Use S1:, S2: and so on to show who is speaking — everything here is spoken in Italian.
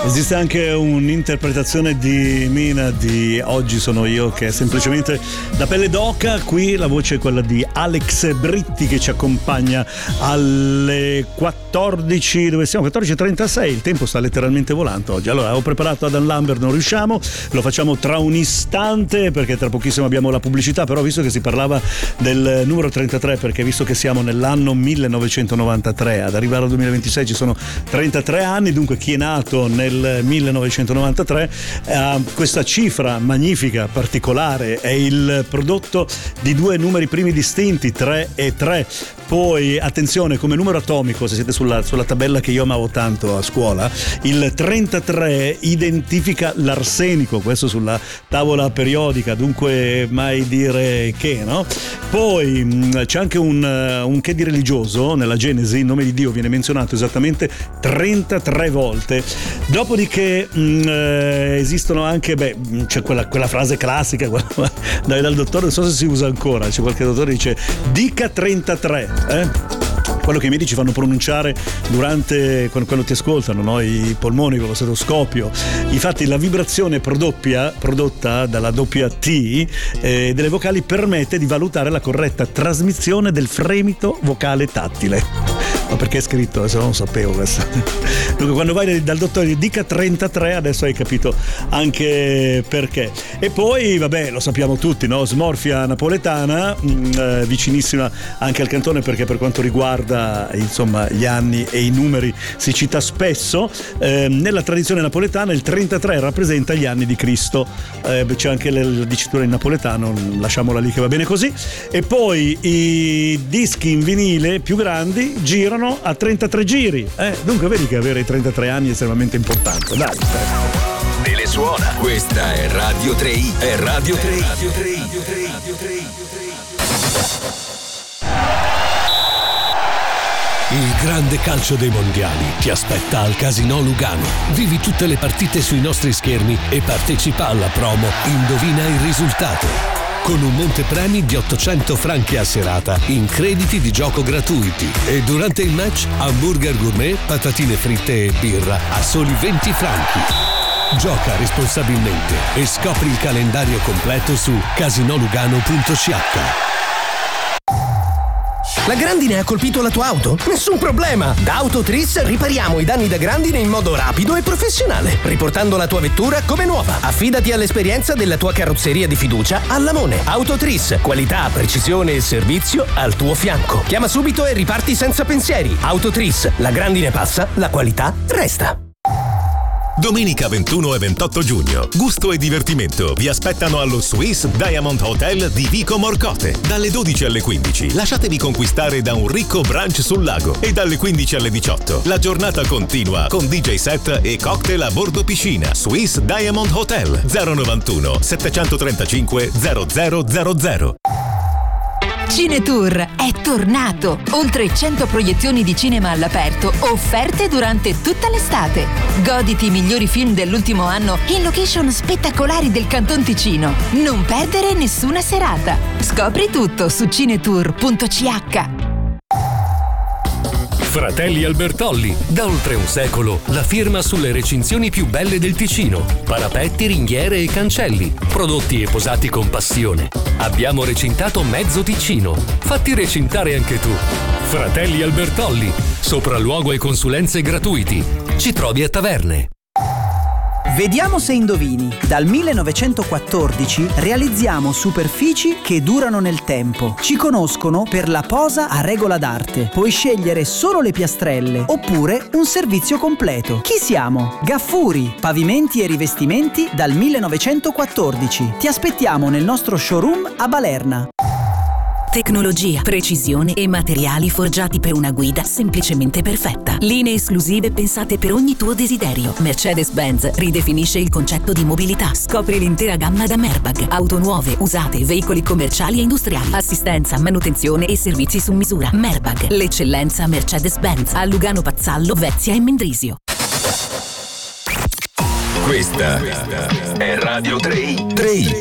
S1: Esiste anche un'interpretazione di Mina di Oggi sono io, che è semplicemente da pelle d'oca. Qui la voce è quella di Alex Britti, che ci accompagna alle 14, dove siamo? 14.36, il tempo sta letteralmente volando oggi. Allora, ho preparato Adam Lambert, non riusciamo, lo facciamo tra un istante perché tra pochissimo abbiamo la pubblicità, però visto che si parlava del numero 33, perché visto che siamo nell'anno 1993, ad arrivare al 2026 ci sono 33 anni, dunque chi è nato nel 1993 questa cifra magnifica, particolare, è il prodotto di due numeri primi distinti, 3 e 3. Poi attenzione, come numero atomico, se siete sulla tabella che io amavo tanto a scuola, il 33 identifica l'arsenico, questo sulla tavola periodica, dunque mai dire che, no? Poi c'è anche un che di religioso nella Genesi, il nome di Dio viene menzionato esattamente 33 volte. Dopodiché esistono anche, c'è quella frase classica dal dottore, non so se si usa ancora, c'è qualche dottore che dice dica 33, quello che i medici fanno pronunciare durante quando ti ascoltano, no? I polmoni con lo stetoscopio. Infatti la vibrazione prodotta dalla doppia T delle vocali permette di valutare la corretta trasmissione del fremito vocale tattile. Ma perché è scritto? Se no non sapevo questo. Dunque quando vai dal dottore dica 33, adesso hai capito anche perché. E poi vabbè, lo sappiamo tutti, no? Smorfia napoletana, vicinissima anche al cantone, perché per quanto riguarda insomma gli anni e i numeri si cita spesso. Nella tradizione napoletana il 33 rappresenta gli anni di Cristo. C'è anche la dicitura in napoletano, lasciamola lì che va bene così. E poi i dischi in vinile più grandi girano a 33 giri, dunque vedi che avere i 33 anni è estremamente importante. Dai.
S2: Telesuona. Questa è Radio 3i. È Radio 3i. Radio 3i.
S3: Il grande calcio dei mondiali ti aspetta al Casinò Lugano. Vivi tutte le partite sui nostri schermi e partecipa alla promo Indovina il risultato, con un montepremi di 800 franchi a serata in crediti di gioco gratuiti. E durante il match, hamburger gourmet, patatine fritte e birra a soli 20 franchi. Gioca responsabilmente e scopri il calendario completo su casinolugano.ch.
S4: La grandine ha colpito la tua auto? Nessun problema! Da Autotris ripariamo i danni da grandine in modo rapido e professionale, riportando la tua vettura come nuova. Affidati all'esperienza della tua carrozzeria di fiducia Allamone. Autotris, qualità, precisione e servizio al tuo fianco. Chiama subito e riparti senza pensieri. Autotris, la grandine passa, la qualità resta.
S5: Domenica 21 e 28 giugno, gusto e divertimento vi aspettano allo Swiss Diamond Hotel di Vico Morcote. Dalle 12 alle 15 lasciatevi conquistare da un ricco brunch sul lago, e dalle 15 alle 18 la giornata continua con DJ set e cocktail a bordo piscina. Swiss Diamond Hotel 091 735 0000.
S6: Cinetour è tornato! Oltre 100 proiezioni di cinema all'aperto, offerte durante tutta l'estate. Goditi i migliori film dell'ultimo anno in location spettacolari del Canton Ticino. Non perdere nessuna serata. Scopri tutto su cinetour.ch.
S3: Fratelli Albertolli, da oltre un secolo la firma sulle recinzioni più belle del Ticino. Parapetti, ringhiere e cancelli, prodotti e posati con passione. Abbiamo recintato mezzo Ticino. Fatti recintare anche tu. Fratelli Albertolli, sopralluogo e consulenze gratuiti. Ci trovi a Taverne.
S7: Vediamo se indovini. Dal 1914 realizziamo superfici che durano nel tempo. Ci conoscono per la posa a regola d'arte. Puoi scegliere solo le piastrelle oppure un servizio completo. Chi siamo? Gaffuri, pavimenti e rivestimenti dal 1914. Ti aspettiamo nel nostro showroom a Balerna.
S8: Tecnologia, precisione e materiali forgiati per una guida semplicemente perfetta. Linee esclusive pensate per ogni tuo desiderio. Mercedes-Benz ridefinisce il concetto di mobilità. Scopri l'intera gamma da Merbag. Auto nuove, usate, veicoli commerciali e industriali. Assistenza, manutenzione e servizi su misura. Merbag, l'eccellenza Mercedes-Benz. A Lugano, Pazzallo, Vezia e Mendrisio.
S2: Questa è Radio 3i.